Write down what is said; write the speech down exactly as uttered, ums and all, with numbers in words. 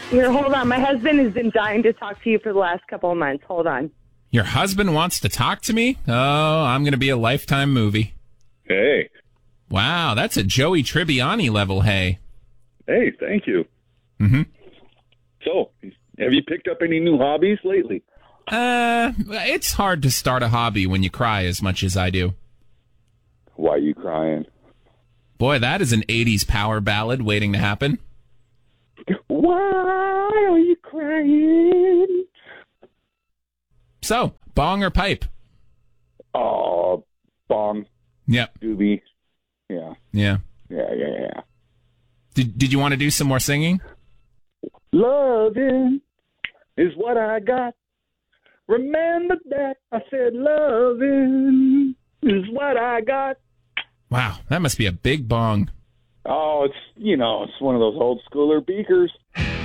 Here, hold on. My husband has been dying to talk to you for the last couple of months. Hold on. Your husband wants to talk to me? Oh, I'm going to be a Lifetime movie. Hey. Wow, that's a Joey Tribbiani level, hey. Hey, thank you. Mm-hmm. So, have you picked up any new hobbies lately? Uh, it's hard to start a hobby when you cry as much as I do. Why are you crying? Boy, that is an eighties power ballad waiting to happen. Why are you crying? So, bong or pipe? Oh, bong. Yep. Doobie. Yeah. Yeah. Yeah, yeah, yeah. Did Did you want to do some more singing? Loving is what I got. Remember that. I said loving is what I got. Wow, that must be a big bong. Oh, it's, you know, it's one of those old schooler beakers.